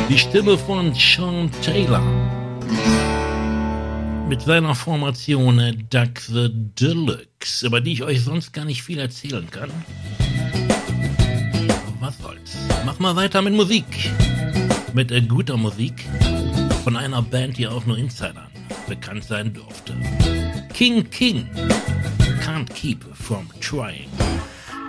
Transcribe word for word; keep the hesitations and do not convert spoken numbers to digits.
Die Stimme von Sean Taylor mit seiner Formation Doug the Deluxe, über die ich euch sonst gar nicht viel erzählen kann. Was soll's? Mach mal weiter mit Musik. Mit äh, guter Musik von einer Band, die auch nur Insidern bekannt sein durfte. King King, Can't Keep From Trying.